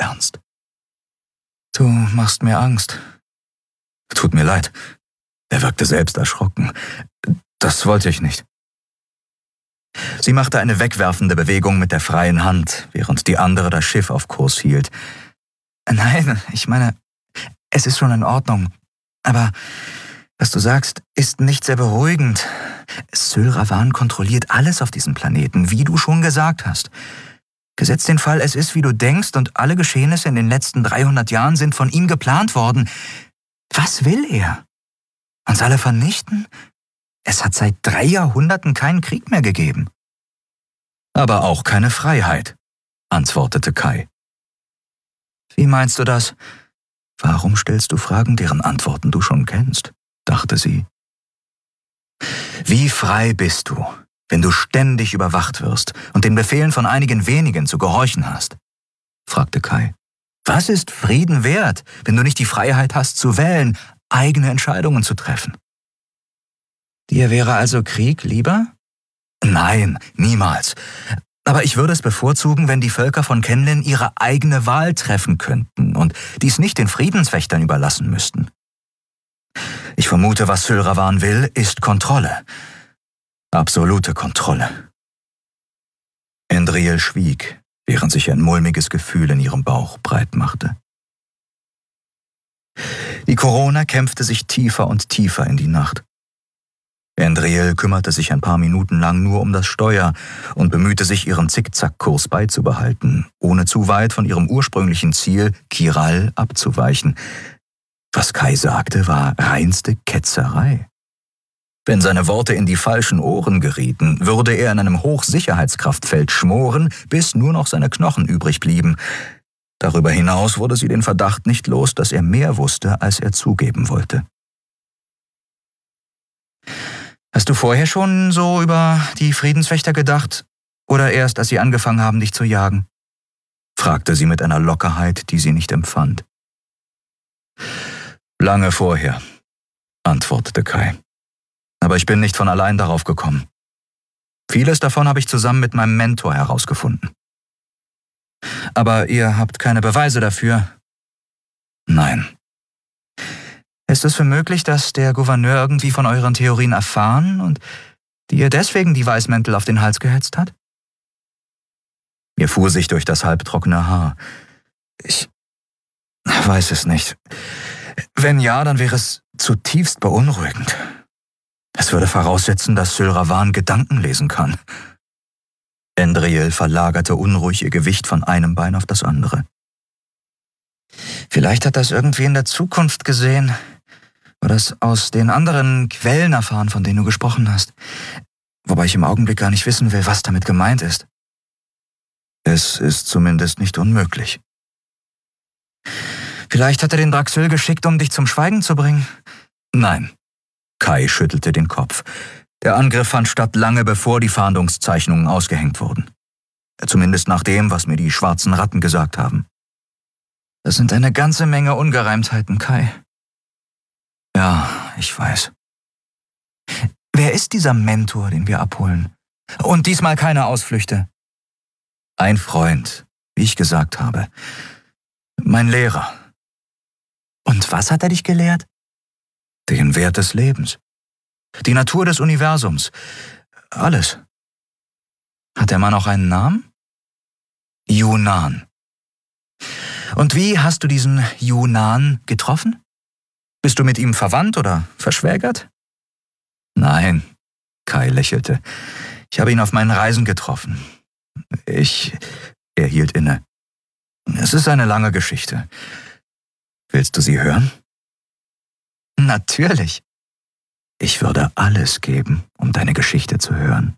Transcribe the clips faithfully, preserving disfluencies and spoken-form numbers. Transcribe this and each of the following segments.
ernst. »Du machst mir Angst.« »Tut mir leid.« Er wirkte selbst erschrocken. »Das wollte ich nicht.« Sie machte eine wegwerfende Bewegung mit der freien Hand, während die andere das Schiff auf Kurs hielt. »Nein, ich meine, es ist schon in Ordnung. Aber was du sagst, ist nicht sehr beruhigend. Syl Ravan kontrolliert alles auf diesem Planeten, wie du schon gesagt hast. Gesetzt den Fall, es ist, wie du denkst, und alle Geschehnisse in den letzten dreihundert Jahren sind von ihm geplant worden. Was will er? Uns alle vernichten? Es hat seit drei Jahrhunderten keinen Krieg mehr gegeben.« »Aber auch keine Freiheit«, antwortete Kai. »Wie meinst du das?« »Warum stellst du Fragen, deren Antworten du schon kennst?«, dachte sie. »Wie frei bist du, wenn du ständig überwacht wirst und den Befehlen von einigen wenigen zu gehorchen hast?«, fragte Kai. »Was ist Frieden wert, wenn du nicht die Freiheit hast zu wählen, eigene Entscheidungen zu treffen?« »Dir wäre also Krieg lieber?« »Nein, niemals. Aber ich würde es bevorzugen, wenn die Völker von Kenlin ihre eigene Wahl treffen könnten und dies nicht den Friedenswächtern überlassen müssten. Ich vermute, was Syl Ravan will, ist Kontrolle. Absolute Kontrolle.« Endriel schwieg, während sich ein mulmiges Gefühl in ihrem Bauch breit machte. Die Corona kämpfte sich tiefer und tiefer in die Nacht. Endriel kümmerte sich ein paar Minuten lang nur um das Steuer und bemühte sich, ihren Zickzackkurs beizubehalten, ohne zu weit von ihrem ursprünglichen Ziel, Kiral, abzuweichen. Was Kai sagte, war reinste Ketzerei. Wenn seine Worte in die falschen Ohren gerieten, würde er in einem Hochsicherheitskraftfeld schmoren, bis nur noch seine Knochen übrig blieben. Darüber hinaus wurde sie den Verdacht nicht los, dass er mehr wusste, als er zugeben wollte. »Hast du vorher schon so über die Friedenswächter gedacht, oder erst, als sie angefangen haben, dich zu jagen?« fragte sie mit einer Lockerheit, die sie nicht empfand. »Lange vorher«, antwortete Kai. »Aber ich bin nicht von allein darauf gekommen. Vieles davon habe ich zusammen mit meinem Mentor herausgefunden.« »Aber ihr habt keine Beweise dafür?« »Nein.« »Ist es für möglich, dass der Gouverneur irgendwie von euren Theorien erfahren und dir deswegen die Weißmäntel auf den Hals gehetzt hat?« Mir fuhr sich durch das halbtrockene Haar. »Ich weiß es nicht. Wenn ja, dann wäre es zutiefst beunruhigend. Es würde voraussetzen, dass Syl Ravan Gedanken lesen kann.« Endriel verlagerte unruhig ihr Gewicht von einem Bein auf das andere. »Vielleicht hat das irgendwie in der Zukunft gesehen oder es aus den anderen Quellen erfahren, von denen du gesprochen hast. Wobei ich im Augenblick gar nicht wissen will, was damit gemeint ist.« »Es ist zumindest nicht unmöglich.« »Vielleicht hat er den Draxyl geschickt, um dich zum Schweigen zu bringen?« »Nein.« Kai schüttelte den Kopf. Der Angriff fand statt lange bevor die Fahndungszeichnungen ausgehängt wurden. Zumindest nach dem, was mir die schwarzen Ratten gesagt haben. Das sind eine ganze Menge Ungereimtheiten, Kai. Ja, ich weiß. Wer ist dieser Mentor, den wir abholen? Und diesmal keine Ausflüchte. Ein Freund, wie ich gesagt habe. Mein Lehrer. Und was hat er dich gelehrt? Den Wert des Lebens. Die Natur des Universums. Alles. Hat der Mann auch einen Namen? Yunan. Und wie hast du diesen Yunan getroffen? Bist du mit ihm verwandt oder verschwägert? Nein, Kai lächelte. Ich habe ihn auf meinen Reisen getroffen. Ich... Er hielt inne. Es ist eine lange Geschichte. Willst du sie hören? Natürlich. Ich würde alles geben, um deine Geschichte zu hören.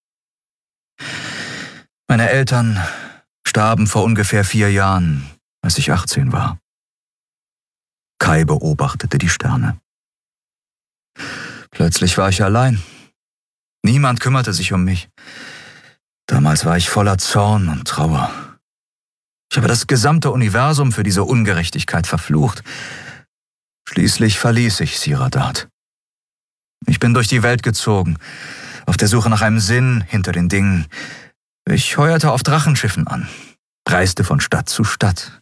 Meine Eltern starben vor ungefähr vier Jahren, als ich achtzehn war. Kai beobachtete die Sterne. Plötzlich war ich allein. Niemand kümmerte sich um mich. Damals war ich voller Zorn und Trauer. Ich habe das gesamte Universum für diese Ungerechtigkeit verflucht. Schließlich verließ ich Siradat. Ich bin durch die Welt gezogen, auf der Suche nach einem Sinn hinter den Dingen. Ich heuerte auf Drachenschiffen an, reiste von Stadt zu Stadt,